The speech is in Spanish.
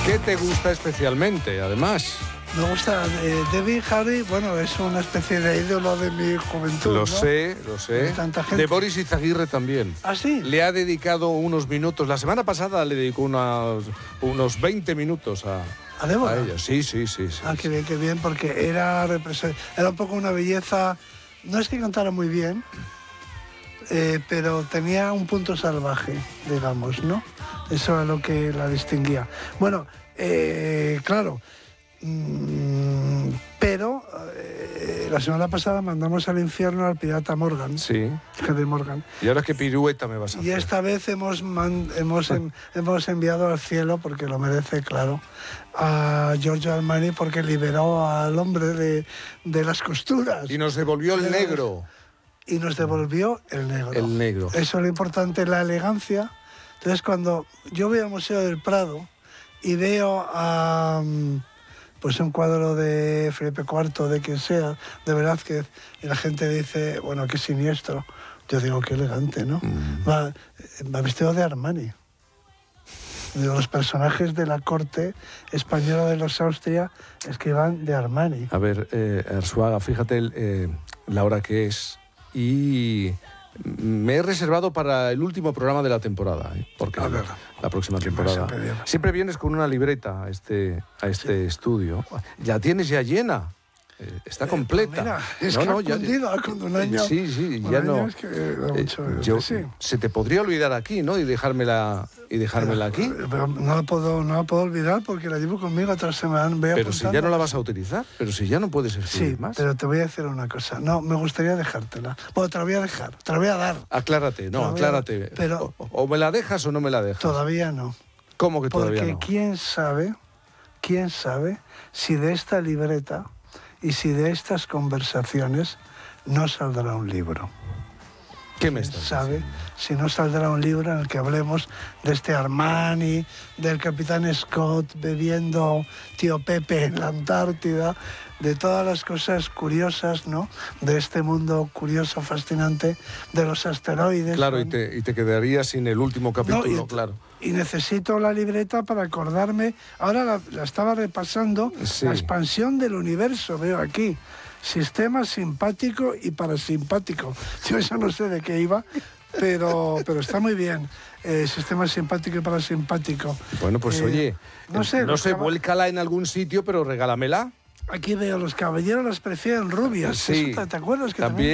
¿Qué te gusta especialmente, además? Me gusta Debbie Harry, bueno, es una especie de ídolo de mi juventud. Lo sé. Tanta gente. De Boris Izaguirre también. ¿Ah, sí? Le ha dedicado unos minutos. La semana pasada le dedicó unos 20 minutos a Débora? ella. Sí. Ah, qué bien, porque era un poco una belleza. No es que cantara muy bien, pero tenía un punto salvaje, digamos, ¿no? Eso era lo que la distinguía. Bueno, claro. Pero la semana pasada mandamos al infierno al pirata Morgan. Sí. Henry Morgan. ¿Y ahora qué pirueta me vas a hacer? Y esta vez hemos enviado al cielo, porque lo merece, claro, a Giorgio Armani, porque liberó al hombre de las costuras. Y nos devolvió el negro. Y nos devolvió el negro. El negro. Eso es lo importante, la elegancia. Entonces, cuando yo voy al Museo del Prado y veo a... pues un cuadro de Felipe IV, de quien sea, de Velázquez, y la gente dice, bueno, qué siniestro. Yo digo, qué elegante, ¿no? Va vestido de Armani. De los personajes de la corte española de los Austria es que van de Armani. A ver, Arzuaga, fíjate la hora que es. Y me he reservado para el último programa de la temporada, porque la próxima temporada. Siempre vienes con una libreta a este estudio. La tienes ya llena. Está completa. Mira, es que con un año. Sí, ya no. Es que da mucho, se te podría olvidar aquí, ¿no? Y dejármela aquí. Pero no la puedo olvidar porque la llevo conmigo otra semana. Pero si ya no la vas a utilizar, pero si ya no puedes escribir más. Pero te voy a decir una cosa. No, me gustaría dejártela. Bueno, te la voy a dejar, te la voy a dar. Aclárate. Pero o me la dejas o no me la dejas. Todavía no. ¿Cómo que todavía no? Porque quién sabe si de esta libreta y si de estas conversaciones no saldrá un libro. ¿Qué me estás diciendo? Si no saldrá un libro en el que hablemos de este Armani, del capitán Scott bebiendo tío Pepe en la Antártida, de todas las cosas curiosas, ¿no? De este mundo curioso, fascinante, de los asteroides. Claro, y te quedarías sin el último capítulo, claro. Y necesito la libreta para acordarme. Ahora la estaba repasando, la expansión del universo, veo aquí. Sistema simpático y parasimpático. Yo eso no sé de qué iba, pero está muy bien. Sistema simpático y parasimpático. Bueno, pues oye, no sé, vuélcala en algún sitio, pero regálamela. Aquí veo, los caballeros las prefieren rubias. Sí, ¿Te acuerdas que también